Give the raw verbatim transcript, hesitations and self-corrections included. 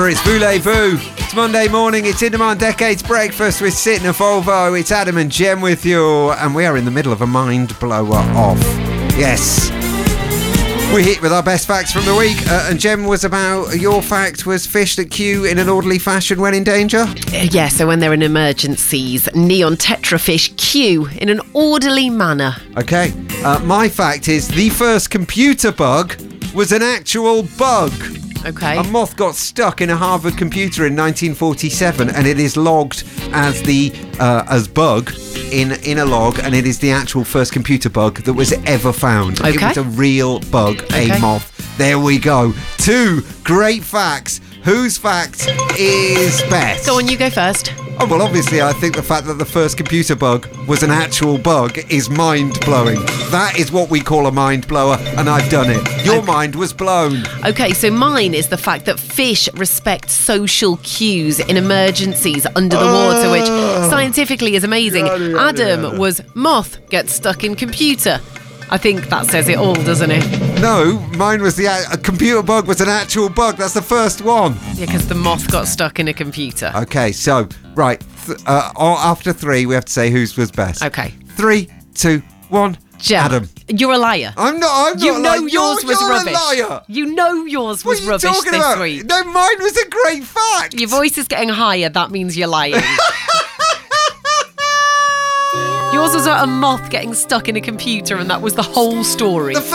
It's Voulez-Vous. It's Monday morning. It's In Demand Decades Breakfast with Sit in a Volvo. It's Adam and Jem with you, and we are in the middle of a mind blower off. Yes. We hit with our best facts from the week, uh, and Jem was about, your fact was fish that queue in an orderly fashion when in danger? Uh, yeah, so when they're in emergencies, neon tetrafish queue in an orderly manner. Okay. Uh, my fact is the first computer bug was an actual bug. Okay. A moth got stuck in a Harvard computer in nineteen forty-seven, and it is logged as the uh, as bug in in a log, and it is the actual first computer bug that was ever found. Okay. It was a real bug, Okay. a moth. There we go. Two great facts. Whose fact is best? Go on, you go first. Oh, well, obviously, I think the fact that the first computer bug was an actual bug is mind-blowing. That is what we call a mind blower, and I've done it. Your Okay. mind was blown. Okay, so mine is the fact that fish respect social cues in emergencies under the water, which scientifically is amazing. Yada, yada, Adam yada. was moth gets stuck in computer. I think that says it all, doesn't it? No, mine was the a computer bug was an actual bug. That's the first one. Yeah, because the moth got stuck in a computer. Okay, so right, th- uh, oh, after three, we have to say whose was best. Okay. Three, two, one. Jem, Adam. you're a liar. I'm not. I'm You not. know like, yours you're, was you're rubbish. A liar. You know yours What was are you rubbish talking this about? week. No, mine was a great fact. Your voice is getting higher. That means you're lying. Yours was about a moth getting stuck in a computer, and that was the whole story. The